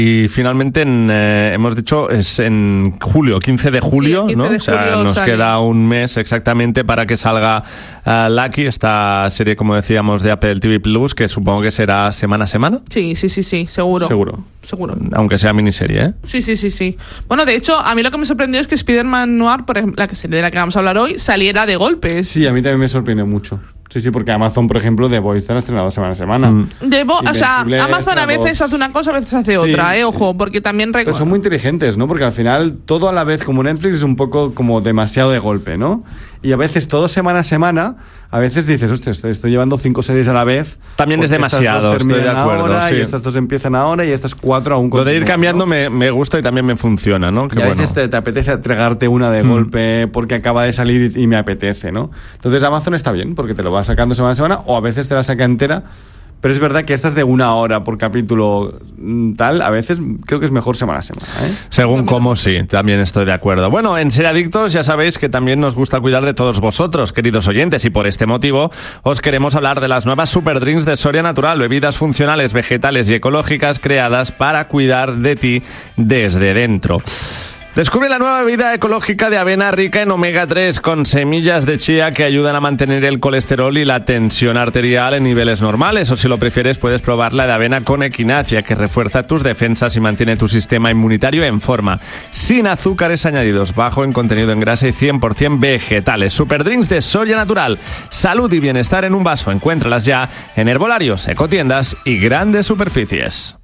Y finalmente hemos dicho es en julio, 15 de julio, sí, 15 ¿no? de O sea, julio nos sale. queda un mes exactamente para que salga Lucky, esta serie, como decíamos, de Apple TV Plus, que supongo que será semana a semana. Sí, seguro. Seguro. Aunque sea miniserie, ¿eh? Sí. Bueno, de hecho, a mí lo que me sorprendió es que Spider-Man Noir, por ejemplo, la serie de la que vamos a hablar hoy, saliera de golpe. Sí, a mí también me sorprendió mucho. Sí, porque Amazon, por ejemplo, The Voice te han estrenado semana a semana. Amazon a veces hace una cosa, a veces hace otra, ojo, porque también... Pero son muy inteligentes, ¿no? Porque al final todo a la vez, como Netflix, es un poco como demasiado de golpe, ¿no? Y a veces todo semana a semana, a veces dices, ostras, estoy llevando 5 series a la vez. También es demasiado, estoy de acuerdo. Ahora, sí. Y estas 2 empiezan ahora y estas 4 aún continúan. Lo de ir cambiando, ¿no? me gusta y también me funciona, ¿no? Que y a veces te apetece tragarte una de golpe porque acaba de salir y me apetece, ¿no? Entonces Amazon está bien porque te lo va sacando semana a semana o a veces te la saca entera. Pero es verdad que estas de 1 hora por capítulo tal, a veces creo que es mejor semana a semana, ¿eh? Según cómo, sí, también estoy de acuerdo. Bueno, en Seriadictos ya sabéis que también nos gusta cuidar de todos vosotros, queridos oyentes, y por este motivo os queremos hablar de las nuevas Superdrinks de Soria Natural, bebidas funcionales, vegetales y ecológicas creadas para cuidar de ti desde dentro. Descubre la nueva bebida ecológica de avena rica en omega 3 con semillas de chía que ayudan a mantener el colesterol y la tensión arterial en niveles normales, o si lo prefieres puedes probar la de avena con equinacia, que refuerza tus defensas y mantiene tu sistema inmunitario en forma, sin azúcares añadidos, bajo en contenido en grasa y 100% vegetales. Superdrinks de Soria Natural, salud y bienestar en un vaso. Encuéntralas ya en herbolarios, ecotiendas y grandes superficies.